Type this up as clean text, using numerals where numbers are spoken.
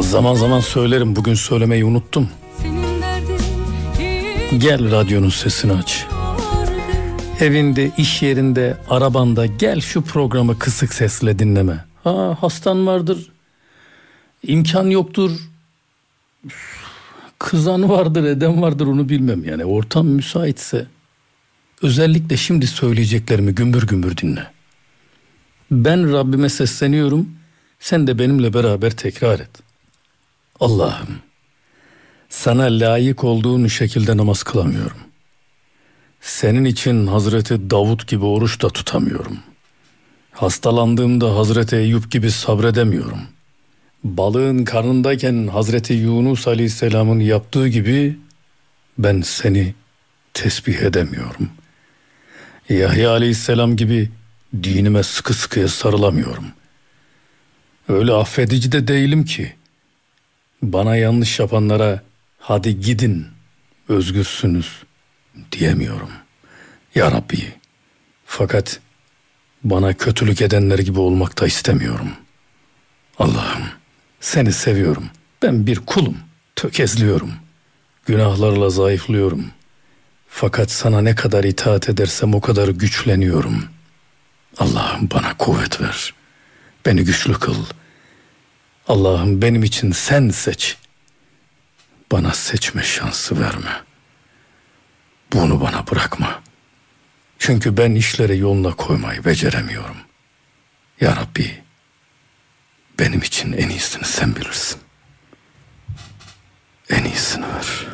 Zaman zaman söylerim, bugün söylemeyi unuttum. Gel radyonun sesini aç. Evinde, iş yerinde, arabanda gel şu programı kısık sesle dinleme. Hastan vardır, imkan yoktur, kızan vardır, eden vardır, onu bilmem. Yani ortam müsaitse özellikle şimdi söyleyeceklerimi gümbür gümbür dinle. Ben Rabbime sesleniyorum, sen de benimle beraber tekrar et. Allah'ım, sana layık olduğun şekilde namaz kılamıyorum. Senin için Hazreti Davut gibi oruç da tutamıyorum. Hastalandığımda Hazreti Eyüp gibi sabredemiyorum. Balığın karnındayken Hazreti Yunus Aleyhisselam'ın yaptığı gibi ben seni tesbih edemiyorum. Yahya Aleyhisselam gibi dinime sıkı sıkıya sarılamıyorum. Öyle affedici de değilim ki bana yanlış yapanlara hadi gidin özgürsünüz diyemiyorum. Ya Rabbi, fakat bana kötülük edenler gibi olmak da istemiyorum. Allah'ım, seni seviyorum. Ben bir kulum, tökezliyorum. Günahlarla zayıflıyorum. Fakat sana ne kadar itaat edersem o kadar güçleniyorum. Allah'ım bana kuvvet ver. Beni güçlü kıl. Allah'ım benim için sen seç. Bana seçme şansı verme. Bunu bana bırakma. Çünkü ben işleri yoluna koymayı beceremiyorum. Ya Rabbi, benim için en iyisini sen bilirsin. En iyisini ver.